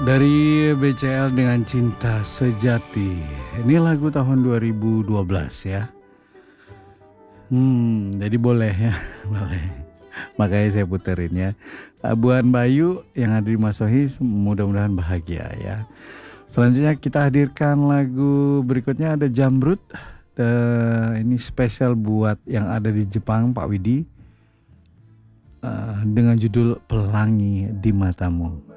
Dari BCL dengan Cinta Sejati. Ini lagu tahun 2012 ya. Jadi boleh ya, boleh. Makanya saya puterin ya. Buan Bayu yang ada di Mas Sohi, mudah-mudahan bahagia ya. Selanjutnya kita hadirkan lagu berikutnya ada Jamrut. Ini spesial buat yang ada di Jepang, Pak Widi. Dengan judul Pelangi di Matamu.